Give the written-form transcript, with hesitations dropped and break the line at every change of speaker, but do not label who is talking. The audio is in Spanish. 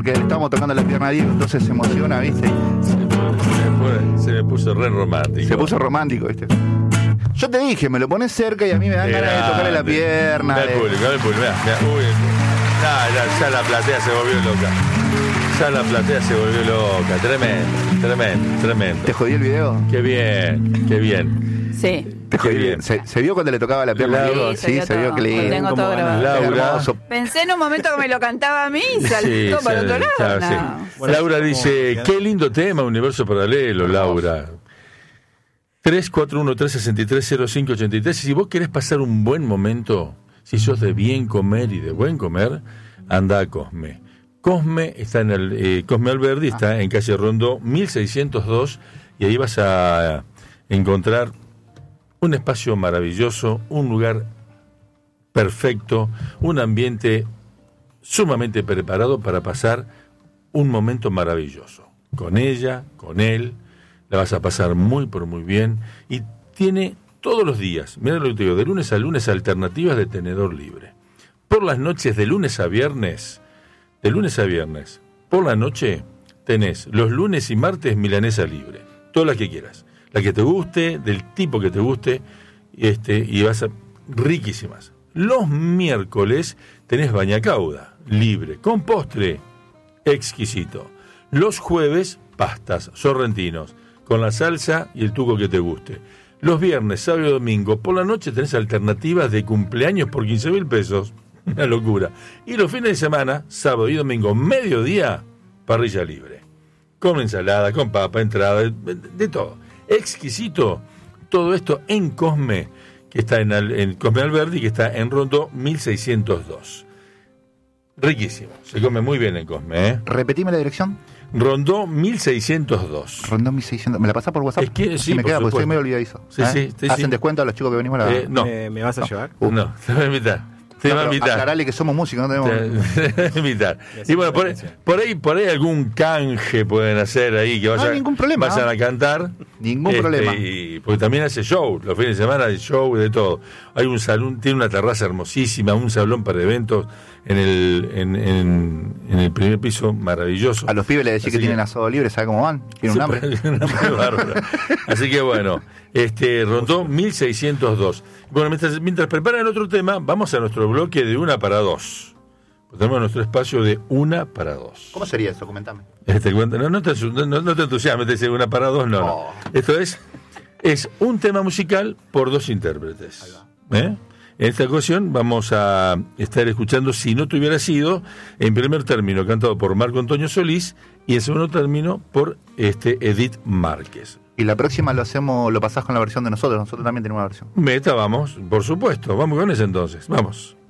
porque le estábamos tocando la pierna a Diego, entonces se emociona, ¿viste?
Se me puso re romántico.
Se puso romántico, ¿viste? Yo te dije, me lo pones cerca y a mí me dan ganas de tocarle la pierna.
Mirá el público, mirá. Uy, ya la platea se volvió loca. Ya la platea se volvió loca. Tremendo.
¿Te jodí el video?
Qué bien.
Sí.
Te jodí bien. ¿Se vio cuando le tocaba la pierna a Diego?
Sí, se vio
que lindo.
lo tengo todo grabado.
Laura.
Pensé en un momento que me lo cantaba a mí y saltó para otro lado.
Claro,
no.
sí.
Bueno,
Laura dice, qué lindo tema, Universo Paralelo, Laura. 341-363-0583. Si vos querés pasar un buen momento, si sos de bien comer y de buen comer, anda a Cosme. Cosme está en el Cosme Alberdi, está en calle Rondó 1602, y ahí vas a encontrar un espacio maravilloso, un lugar perfecto, un ambiente sumamente preparado para pasar un momento maravilloso. Con ella, con él, la vas a pasar muy, pero muy bien. Y tiene todos los días, mira lo que te digo, de lunes a lunes, alternativas de tenedor libre. Por las noches, de lunes a viernes, por la noche, tenés los lunes y martes milanesa libre. Todas las que quieras. La que te guste, del tipo que te guste, y vas a... riquísimas. Los miércoles tenés bañacauda libre, con postre exquisito. Los jueves, pastas sorrentinos, con la salsa y el tuco que te guste. Los viernes, sábado y domingo, por la noche tenés alternativas de cumpleaños por 15.000 pesos. Una locura. Y los fines de semana, sábado y domingo, mediodía, parrilla libre. Con ensalada, con papa, entrada, de todo. Exquisito. Todo esto en Cosme, que está en Cosme Alberdi, que está en Rondó 1602. Riquísimo. Se come muy bien en Cosme, ¿eh?
Repetime la dirección.
Rondó 1602.
Rondó 1600. ¿Me la pasás por WhatsApp?
Es que sí,
me
por
queda, porque
supuesto.
soy medio olvidadizo.
Sí.
¿Hacen descuento a los chicos que venimos a la...
No.
¿Me vas a llevar?
No, te voy a invitar. Te va a invitar.
Aclarale que somos músicos, no tenemos...
Te voy a invitar. Y bueno, por ahí algún canje pueden hacer ahí, que
ningún problema.
vayan a cantar.
Ningún problema.
Porque también hace show, los fines de semana hay show y de todo. Hay un salón, tiene una terraza hermosísima, un salón para eventos en el primer piso, maravilloso.
A los pibes les decís que tienen asado libre, ¿sabes cómo van? Tienen un hambre.
Bárbaro. Así que bueno, Rondó 1602. Bueno, mientras preparan el otro tema, vamos a nuestro bloque de 1 para 2. Tenemos nuestro espacio de 1 para 2.
¿Cómo sería eso? Comentame.
No te entusiasmes, te dice 1 para 2, no.
Oh.
Esto es un tema musical por 2 intérpretes. En esta ocasión vamos a estar escuchando Si no te hubiera sido, en primer término cantado por Marco Antonio Solís y en segundo término por Edith Márquez.
Y la próxima lo pasás con la versión de nosotros también tenemos una versión.
Vamos, por supuesto, vamos con ese entonces, vamos.